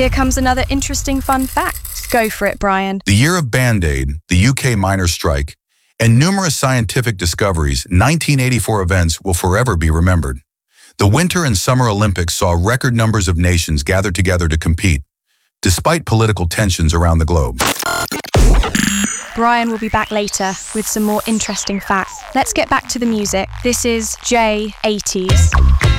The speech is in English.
Here comes another interesting fun fact. Go for it, Brian. The year of Band-Aid, the UK miners' strike, and numerous scientific discoveries, 1984 events will forever be remembered. The Winter and Summer Olympics saw record numbers of nations gather together to compete, despite political tensions around the globe. Brian will be back later with some more interesting facts. Let's get back to the music. This is J80s.